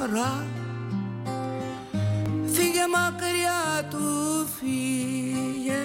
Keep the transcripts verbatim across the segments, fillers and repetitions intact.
φορά. Φύγε μακριά του, φύγε.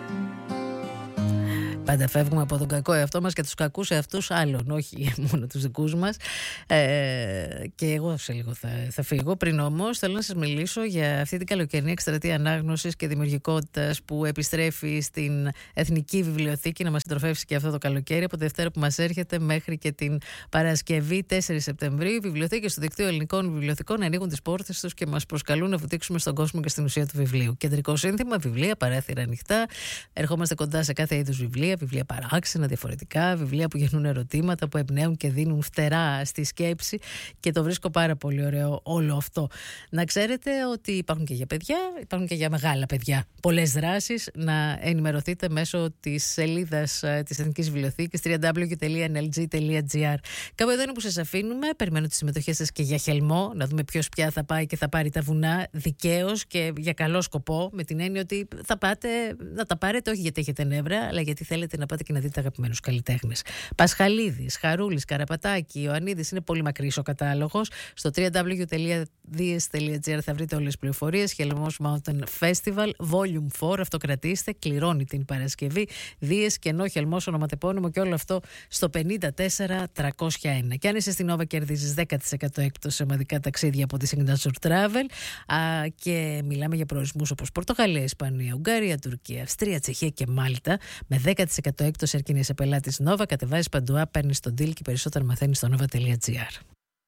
Πάντα φεύγουμε από τον κακό εαυτό μας και τους κακούς εαυτούς άλλων, όχι μόνο τους δικούς μας. Ε, και εγώ σε λίγο θα, θα φύγω. Πριν όμως θέλω να σας μιλήσω για αυτή την καλοκαιρινή εκστρατεία ανάγνωσης και δημιουργικότητας που επιστρέφει στην Εθνική Βιβλιοθήκη να μας συντροφεύσει και αυτό το καλοκαίρι, από τη Δευτέρα που μας έρχεται μέχρι και την Παρασκευή τέσσερις Σεπτεμβρίου. Οι βιβλιοθήκες του Δικτύου Ελληνικών Βιβλιοθηκών ανοίγουν τις πόρτες τους και μας προσκαλούν να βουτήξουμε στον κόσμο και στην ουσία του βιβλίου. Κεντρικό σύνθημα: βιβλία, παράθυρα ανοιχτά. Ερχόμαστε κοντά σε κάθε είδους βιβλία. Βιβλία παράξενα, διαφορετικά, βιβλία που γεννούν ερωτήματα, που εμπνέουν και δίνουν φτερά στη σκέψη, και το βρίσκω πάρα πολύ ωραίο όλο αυτό. Να ξέρετε ότι υπάρχουν και για παιδιά, υπάρχουν και για μεγάλα παιδιά πολλές δράσεις. Να ενημερωθείτε μέσω της σελίδας της Εθνικής Βιβλιοθήκης double-u double-u double-u τελεία εν ελ τζι τελεία τζι άρ. Κάπου εδώ είναι που σας αφήνουμε. Περιμένω τις συμμετοχές σας και για χελμό, να δούμε ποιος πια θα πάει και θα πάρει τα βουνά δικαίως και για καλό σκοπό, με την έννοια ότι θα πάτε να τα πάρετε όχι γιατί έχετε νεύρα, αλλά γιατί θέλετε να πάτε και να δείτε αγαπημένους καλλιτέχνες. Πασχαλίδης, Χαρούλης, Καραπατάκη, Ιωαννίδης, είναι πολύ μακρύς ο κατάλογος. Στο double-u double-u double-u τελεία διες τελεία τζι άρ θα βρείτε όλες τις πληροφορίες. Χελμός Mountain Festival, Volume φορ, αυτό κρατήστε, κληρώνει την Παρασκευή. Δίες, κενό, Χελμός, ονοματεπώνυμο και όλο αυτό στο πενήντα τέσσερα τριακόσια ένα. Και αν είσαι στην Nova κερδίζεις δέκα τοις εκατό έκπτωση σε ομαδικά ταξίδια από τη Signature Travel. Α, και μιλάμε για προορισμούς όπως Πορτογαλία, Ισπανία, Ουγγαρία, Τουρκία, Αυστρία, Τσεχία και Μάλτα. Με δέκα τοις εκατό έκπτωση αρκεί να είσαι πελάτης Nova. Κατεβάζεις παντού app, παίρνεις τον deal και περισσότερα μαθαίνεις στο nova τελεία τζι άρ.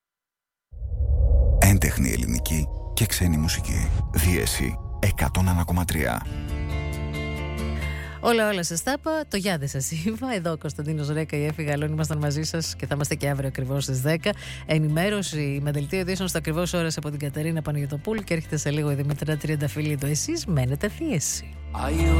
Έντεχνη ελληνική και ξένη μουσική. Δίεση εκατόν ένα κόμμα τρία. Όλα όλα σας τα είπα, το γεια δεν σας είπα. Εδώ ο Κωνσταντίνος Ρέκα, η Έφη Γαλλών, ήμασταν μαζί σας και θα είμαστε και αύριο ακριβώς στις δέκα. Ενημέρωση με δελτίο ειδήσεων στο ακριβώς ώρας από την Κατερίνα Παναγιωτοπούλου και έρχεται σε λίγο η Δημήτρια Τριανταφυλλίδου. Εσείς μένετε Θίεση.